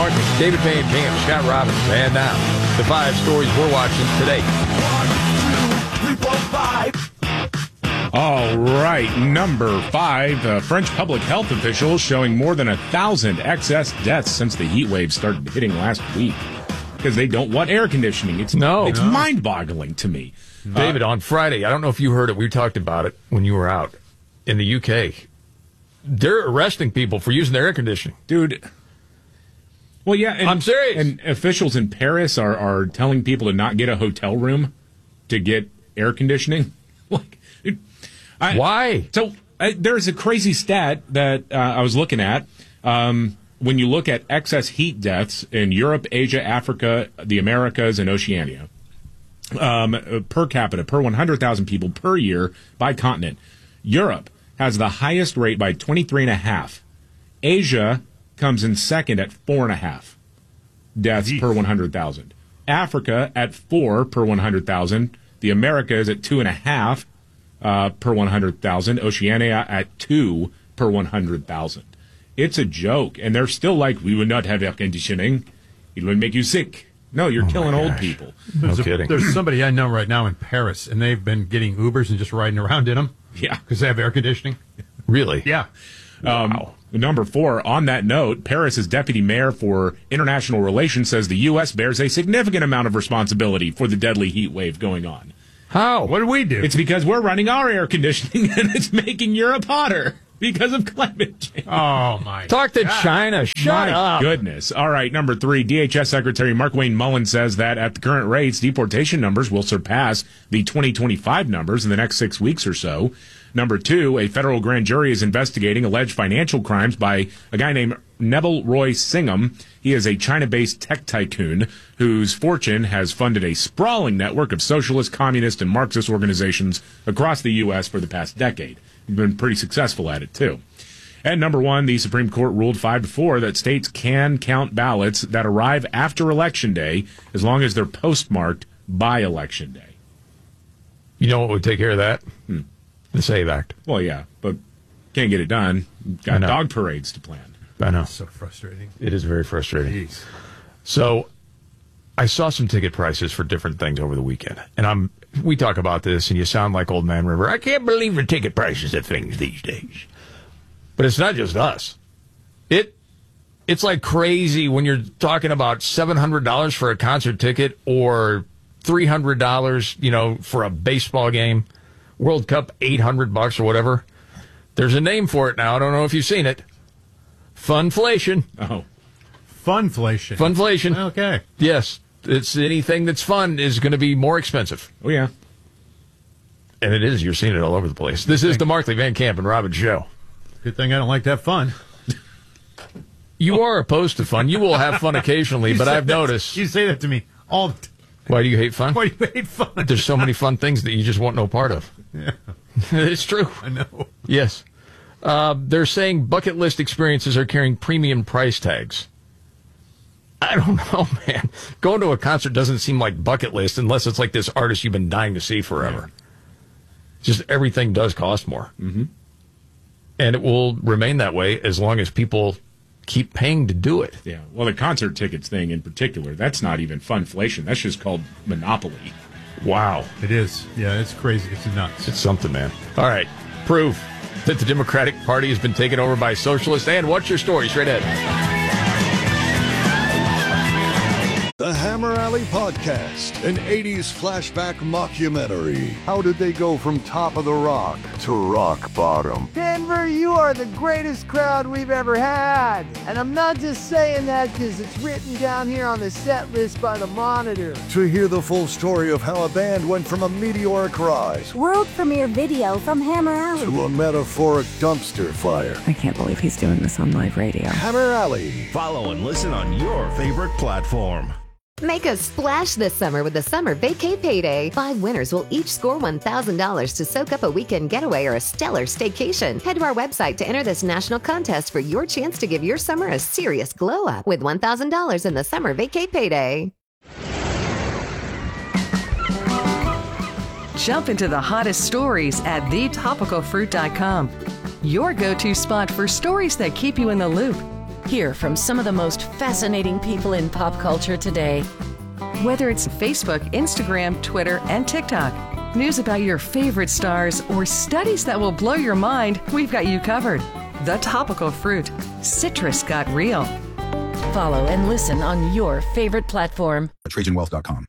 Markley, David Van Camp, Scott Robbins, and now the 5 stories we're watching today. 1, 2, 3, 4, 5. All right, number 5, French public health officials showing more than 1,000 excess deaths since the heat wave started hitting last week because they don't want air conditioning. It's mind-boggling to me. David, on Friday, I don't know if you heard it. We talked about it when you were out in the UK. They're arresting people for using their air conditioning. Dude. Well, yeah. And, I'm serious. And officials in Paris are telling people to not get a hotel room to get air conditioning. Why? So there's a crazy stat that I was looking at. When you look at excess heat deaths in Europe, Asia, Africa, the Americas, and Oceania, per capita, per 100,000 people per year by continent, Europe has the highest rate by 23.5. Asia comes in second at 4.5 deaths per 100,000. Africa at 4 per 100,000. The Americas at 2.5 per 100,000. Oceania at 2 per 100,000. It's a joke, and they're still like, we would not have air conditioning. It would make you sick. No, you're killing old people. No kidding. There's somebody I know right now in Paris, and they've been getting Ubers and just riding around in them. Yeah. Because they have air conditioning. Really? Yeah. Wow. Number 4, on that note, Paris's deputy mayor for international relations says the U.S. bears a significant amount of responsibility for the deadly heat wave going on. How? What do we do? It's because we're running our air conditioning, and it's making Europe hotter because of climate change. Oh, my Talk to God. China. Shut up. Goodness. All right, number 3, DHS Secretary Markwayne Mullin says that at the current rates, deportation numbers will surpass the 2025 numbers in the next 6 weeks or so. Number 2, a federal grand jury is investigating alleged financial crimes by a guy named Neville Roy Singham. He is a China-based tech tycoon whose fortune has funded a sprawling network of socialist, communist, and Marxist organizations across the U.S. for the past decade. He's been pretty successful at it, too. And number 1, the Supreme Court ruled 5-4 that states can count ballots that arrive after Election Day as long as they're postmarked by Election Day. You know what would take care of that? The SAVE Act. Well, yeah, but can't get it done. Got dog parades to plan. I know. So frustrating. It is very frustrating. Jeez. So I saw some ticket prices for different things over the weekend. And we talk about this, and you sound like Old Man River. I can't believe the ticket prices of things these days. But it's not just us. It's like crazy when you're talking about $700 for a concert ticket or $300, for a baseball game. World Cup, $800 or whatever. There's a name for it now. I don't know if you've seen it. Funflation. Oh. Funflation. Funflation. Okay. Yes. It's anything that's fun is going to be more expensive. Oh, yeah. And it is. You're seeing it all over the place. This is the Markley, Van Camp, and Robbins Show. Good thing I don't like to have fun. You are opposed to fun. You will have fun occasionally, but I've noticed. You say that to me all the time. Why do you hate fun? Why do you hate fun? There's so many fun things that you just want no part of. Yeah. It's true. I know. Yes. They're saying bucket list experiences are carrying premium price tags. I don't know, man. Going to a concert doesn't seem like bucket list unless it's like this artist you've been dying to see forever. Yeah. Just everything does cost more. Mm-hmm. And it will remain that way as long as people keep paying to do it. Yeah. Well, the concert tickets thing in particular, that's not even funflation. That's just called monopoly. Wow. It is. Yeah, it's crazy. It's nuts. It's something, man. All right. Proof that the Democratic Party has been taken over by socialists. And what's your story? Straight ahead. The Hammer Alley Podcast, an 80s flashback mockumentary. How did they go from top of the rock to rock bottom? Denver, you are the greatest crowd we've ever had. And I'm not just saying that because it's written down here on the set list by the Monitor. To hear the full story of how a band went from a meteoric rise world premiere video from Hammer Alley to a metaphoric dumpster fire. I can't believe he's doing this on live radio. Hammer Alley. Follow and listen on your favorite platform. Make a splash this summer with the Summer Vacay Payday. 5 winners will each score $1,000 to soak up a weekend getaway or a stellar staycation. Head to our website to enter this national contest for your chance to give your summer a serious glow up with $1,000 in the Summer Vacay Payday. Jump into the hottest stories at thetopicalfruit.com. Your go-to spot for stories that keep you in the loop. Hear from some of the most fascinating people in pop culture today. Whether it's Facebook, Instagram, Twitter, and TikTok, news about your favorite stars, or studies that will blow your mind, we've got you covered. The Topical Fruit. Citrus got real. Follow and listen on your favorite platform. TrajanWealth.com.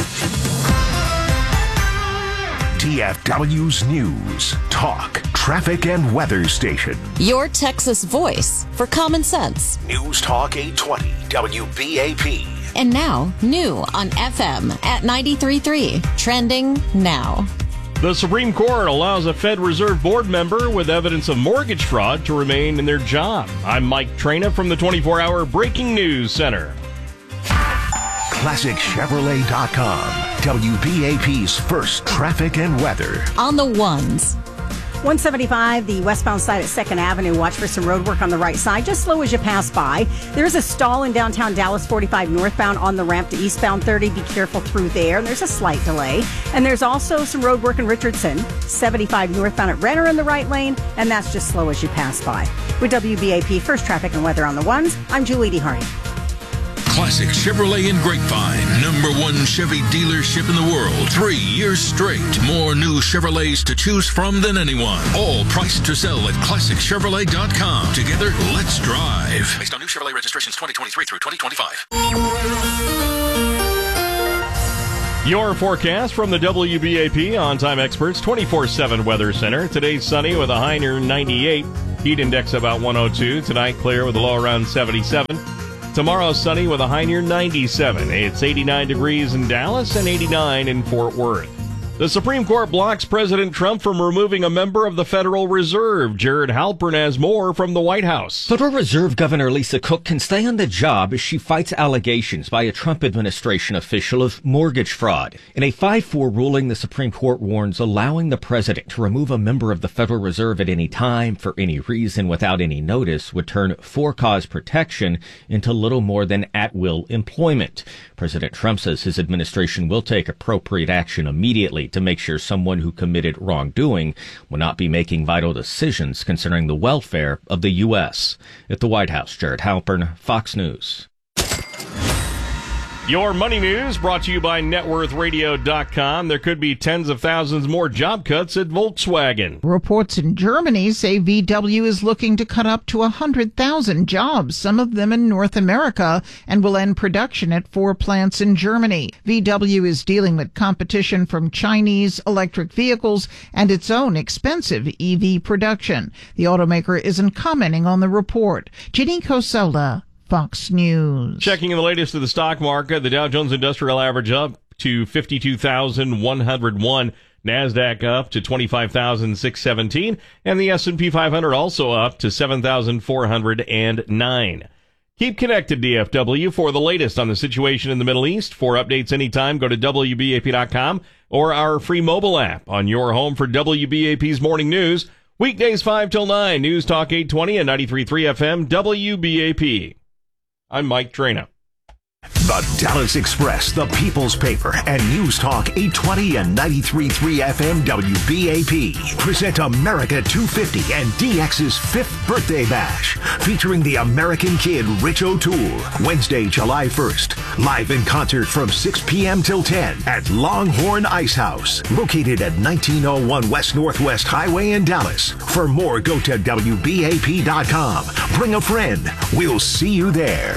TFW's News, Talk, Traffic, and Weather Station. Your Texas voice for common sense. News Talk 820 WBAP. And now, new on FM at 93.3. Trending now. The Supreme Court allows a Fed Reserve Board member with evidence of mortgage fraud to remain in their job. I'm Mike Traina from the 24-hour Breaking News Center. ClassicChevrolet.com. WBAP's first traffic and weather. On the ones. 175, the westbound side at 2nd Avenue. Watch for some road work on the right side, just slow as you pass by. There's a stall in downtown Dallas, 45 northbound on the ramp to eastbound 30. Be careful through there. And there's a slight delay. And there's also some road work in Richardson, 75 northbound at Renner in the right lane, and that's just slow as you pass by. With WBAP First Traffic and Weather on the ones, I'm Julie D. Hardy. Classic Chevrolet in Grapevine, #1 Chevy dealership in the world. 3 years straight. More new Chevrolets to choose from than anyone. All priced to sell at ClassicChevrolet.com. Together, let's drive. Based on new Chevrolet registrations 2023 through 2025. Your forecast from the WBAP On-Time Experts 24/7 Weather Center. Today's sunny with a high near 98. Heat index about 102. Tonight, clear with a low around 77. Tomorrow, sunny with a high near 97. It's 89 degrees in Dallas and 89 in Fort Worth. The Supreme Court blocks President Trump from removing a member of the Federal Reserve. Jared Halpern has more from the White House. Federal Reserve Governor Lisa Cook can stay on the job as she fights allegations by a Trump administration official of mortgage fraud. In a 5-4 ruling, the Supreme Court warns allowing the president to remove a member of the Federal Reserve at any time for any reason without any notice would turn for-cause protection into little more than at-will employment. President Trump says his administration will take appropriate action immediately to make sure someone who committed wrongdoing will not be making vital decisions concerning the welfare of the U.S. At the White House, Jared Halpern, Fox News. Your money news brought to you by NetWorthRadio.com. There could be tens of thousands more job cuts at Volkswagen. Reports in Germany say VW is looking to cut up to 100,000 jobs, some of them in North America, and will end production at 4 plants in Germany. VW is dealing with competition from Chinese electric vehicles and its own expensive EV production. The automaker isn't commenting on the report. Ginny Coselda, Fox News. Checking the latest of the stock market, the Dow Jones Industrial Average up to 52,101. NASDAQ up to 25,617. And the S&P 500 also up to 7,409. Keep connected, DFW, for the latest on the situation in the Middle East. For updates anytime, go to WBAP.com or our free mobile app on your home for WBAP's morning news. Weekdays 5 till 9, News Talk 820 and 93.3 FM, WBAP. I'm Mike Traina. The Dallas Express, the People's Paper, and News Talk 820 and 93.3 FM WBAP present America 250 and DX's 5th Birthday Bash, featuring the American Kid Rich O'Toole, Wednesday, July 1st, live in concert from 6 p.m. till 10 at Longhorn Ice House, located at 1901 West Northwest Highway in Dallas. For more, go to WBAP.com. Bring a friend. We'll see you there.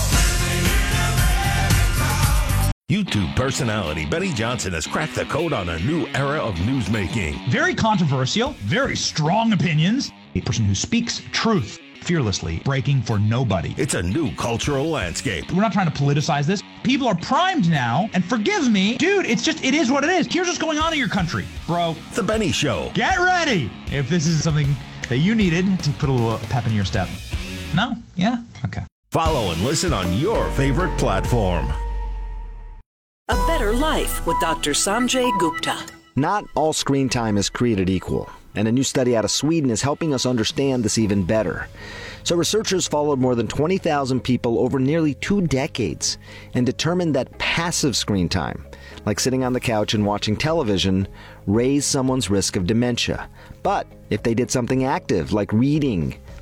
YouTube personality Benny Johnson has cracked the code on a new era of newsmaking. Very controversial, very strong opinions. A person who speaks truth fearlessly, breaking for nobody. It's a new cultural landscape. We're not trying to politicize this. People are primed now, and forgive me, dude, it is what it is. Here's what's going on in your country, bro. The Benny Show. Get ready if this is something that you needed to put a little pep in your step. No? Yeah? Okay. Follow and listen on your favorite platform. A Better Life with Dr. Sanjay Gupta. Not all screen time is created equal, and a new study out of Sweden is helping us understand this even better. So researchers followed more than 20,000 people over nearly 2 decades and determined that passive screen time, like sitting on the couch and watching television, raised someone's risk of dementia. But if they did something active, like reading,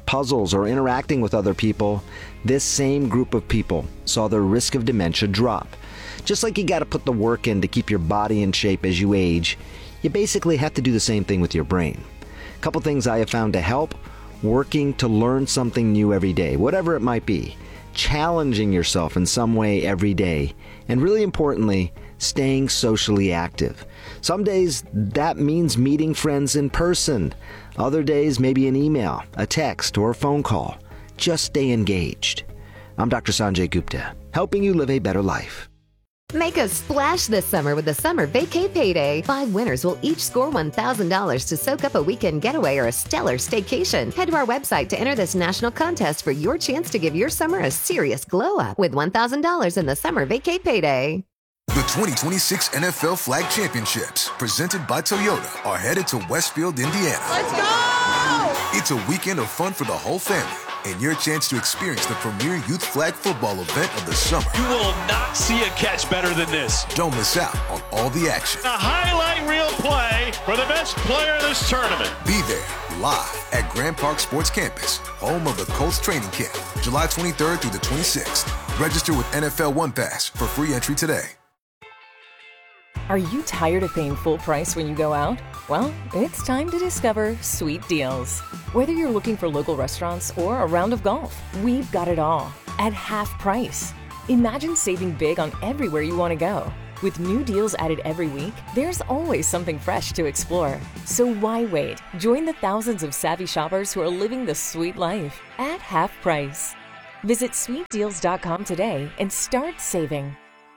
puzzles, or interacting with other people, this same group of people saw their risk of dementia drop. Just like you got to put the work in to keep your body in shape as you age, you basically have to do the same thing with your brain. A couple things I have found to help: working to learn something new every day, whatever it might be, challenging yourself in some way every day, and really importantly, staying socially active. Some days that means meeting friends in person. Other days, maybe an email, a text, or a phone call. Just stay engaged. I'm Dr. Sanjay Gupta, helping you live a better life. Make a splash this summer with the Summer Vacay Payday. 5 winners will each score $1,000 to soak up a weekend getaway or a stellar staycation. Head to our website to enter this national contest for your chance to give your summer a serious glow-up with $1,000 in the Summer Vacay Payday. The 2026 NFL Flag Championships, presented by Toyota, are headed to Westfield, Indiana. Let's go! It's a weekend of fun for the whole family, and your chance to experience the premier youth flag football event of the summer. You will not see a catch better than this. Don't miss out on all the action. A highlight reel play for the best player of this tournament. Be there, live at Grand Park Sports Campus, home of the Colts training camp, July 23rd through the 26th. Register with NFL One Pass for free entry today. Are you tired of paying full price when you go out? Well, it's time to discover Sweet Deals. Whether you're looking for local restaurants or a round of golf, we've got it all at half price. Imagine saving big on everywhere you want to go. With new deals added every week, there's always something fresh to explore. So why wait? Join the thousands of savvy shoppers who are living the sweet life at half price. Visit sweetdeals.com today and start saving.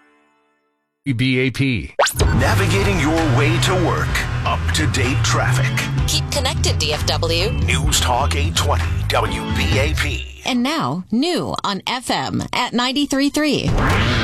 BAP. Navigating your way to work. Up-to-date traffic. Keep connected, DFW. News Talk 820 WBAP. And now, new on FM at 93.3.